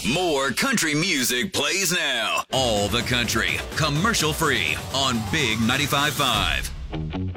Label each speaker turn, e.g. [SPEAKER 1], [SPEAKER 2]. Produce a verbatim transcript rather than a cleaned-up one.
[SPEAKER 1] More country music plays now. All the country, commercial free on Big ninety-five point five.